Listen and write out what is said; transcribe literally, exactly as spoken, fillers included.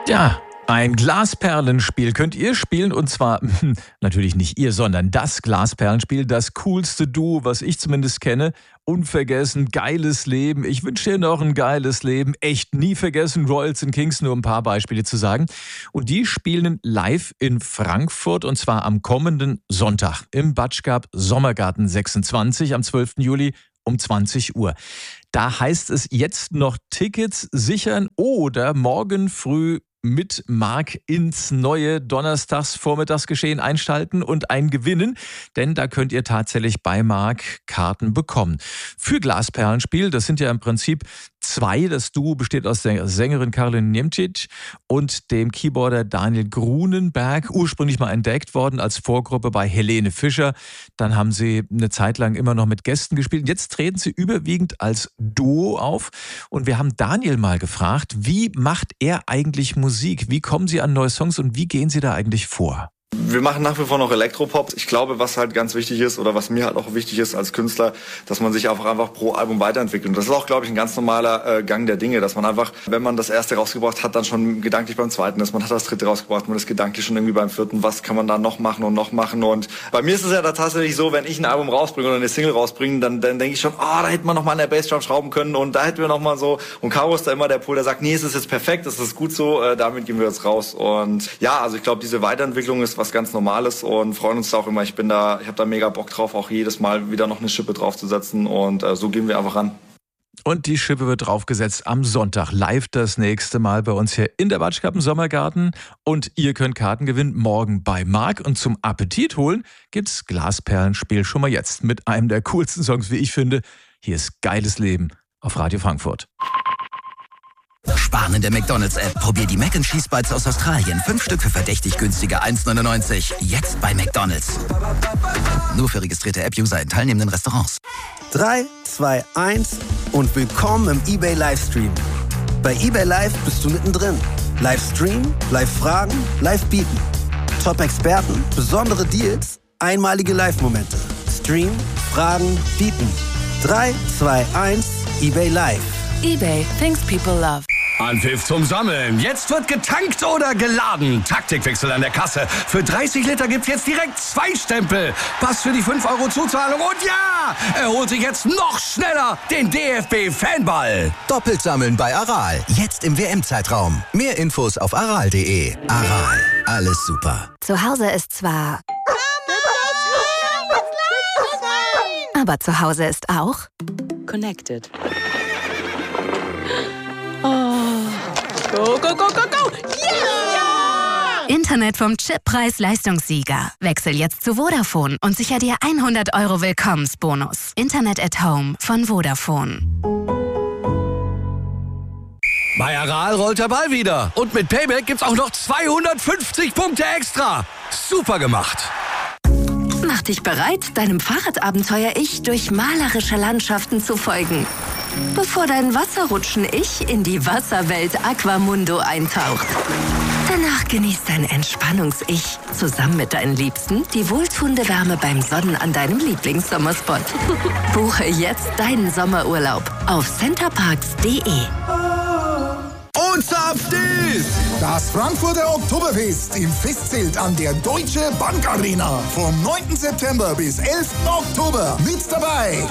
Ja, ein Glasperlenspiel könnt ihr spielen und zwar natürlich nicht ihr, sondern das Glasperlenspiel, das coolste Duo, was ich zumindest kenne. Unvergessen, geiles Leben. Ich wünsche dir noch ein geiles Leben. Echt nie vergessen, Royals and Kings, nur ein paar Beispiele zu sagen. Und die spielen live in Frankfurt und zwar am kommenden Sonntag im Batschkap Sommergarten sechsundzwanzig am zwölften Juli um zwanzig Uhr. Da heißt es jetzt noch Tickets sichern oder morgen früh mit Marc ins neue Donnerstags-Vormittagsgeschehen einschalten und ein gewinnen, denn da könnt ihr tatsächlich bei Marc Karten bekommen. Für Glasperlenspiel, das sind ja im Prinzip zwei, das Duo besteht aus der Sängerin Caroline Niemczyk und dem Keyboarder Daniel Grunenberg, ursprünglich mal entdeckt worden als Vorgruppe bei Helene Fischer. Dann haben sie eine Zeit lang immer noch mit Gästen gespielt. Jetzt treten sie überwiegend als Duo auf und wir haben Daniel mal gefragt, wie macht er eigentlich Musik? Musik. Wie kommen Sie an neue Songs und wie gehen Sie da eigentlich vor? Wir machen nach wie vor noch Elektropop. Ich glaube, was halt ganz wichtig ist oder was mir halt auch wichtig ist als Künstler, dass man sich einfach, einfach pro Album weiterentwickelt. Und das ist auch, glaube ich, ein ganz normaler äh, Gang der Dinge, dass man einfach, wenn man das erste rausgebracht hat, dann schon gedanklich beim zweiten ist. Man hat das dritte rausgebracht, man ist gedanklich schon irgendwie beim vierten. Was kann man da noch machen und noch machen? Und bei mir ist es ja da tatsächlich so, wenn ich ein Album rausbringe oder eine Single rausbringe, dann, dann denke ich schon, ah, oh, da hätte man noch mal an der Bassdrum schrauben können und da hätten wir noch mal so. Und Caro ist da immer der Pol, der sagt, nee, es ist jetzt perfekt, es ist gut so, äh, damit gehen wir jetzt raus. Und ja, also ich glaube, diese Weiterentwicklung ist was ganz Normales und freuen uns da auch immer. Ich bin da, ich habe da mega Bock drauf, auch jedes Mal wieder noch eine Schippe draufzusetzen und äh, so gehen wir einfach ran. Und die Schippe wird draufgesetzt am Sonntag live das nächste Mal bei uns hier in der Batschkap im Sommergarten und ihr könnt Karten gewinnen morgen bei Marc und zum Appetit holen gibt's Glasperlenspiel schon mal jetzt mit einem der coolsten Songs, wie ich finde. Hier ist Geiles Leben auf Radio Frankfurt. Sparen in der McDonalds-App. Probier die Mac and Cheese Bites aus Australien. Fünf Stück für verdächtig günstige eins neunundneunzig. Jetzt bei McDonalds. Nur für registrierte App-User in teilnehmenden Restaurants. drei, zwei, eins und willkommen im eBay Livestream. Bei eBay Live bist du mittendrin. Livestream, Live-Fragen, Live-Bieten. Top-Experten, besondere Deals, einmalige Live-Momente. Stream, Fragen, Bieten. drei, zwei, eins, eBay Live. eBay, things people love. Anpfiff zum Sammeln. Jetzt wird getankt oder geladen. Taktikwechsel an der Kasse. Für dreißig Liter gibt's jetzt direkt zwei Stempel. Pass für die fünf Euro Zuzahlung und ja, er holt sich jetzt noch schneller den D F B-Fanball. Doppelt sammeln bei Aral. Jetzt im W M-Zeitraum. Mehr Infos auf aral punkt de. Aral. Alles super. Zu Hause ist zwar... Aber zu Hause ist auch... Connected. Go, go, go, go, go! Yeah! Internet vom Chip-Preis-Leistungssieger. Wechsel jetzt zu Vodafone und sicher dir hundert Euro Willkommensbonus. Internet at Home von Vodafone. Bei Aral rollt der Ball wieder. Und mit Payback gibt's auch noch zweihundertfünfzig Punkte extra. Super gemacht. Mach dich bereit, deinem Fahrradabenteuer-Ich durch malerische Landschaften zu folgen. Bevor dein Wasserrutschen-Ich in die Wasserwelt Aquamundo eintaucht. Danach genießt dein Entspannungs-Ich zusammen mit deinen Liebsten die wohltuende Wärme beim Sonnen an deinem Lieblingssommerspot. Buche jetzt deinen Sommerurlaub auf centerparks punkt de. Und zapft es! Das Frankfurter Oktoberfest im Festzelt an der Deutsche Bank Arena. Vom neunten September bis elften Oktober. Mit dabei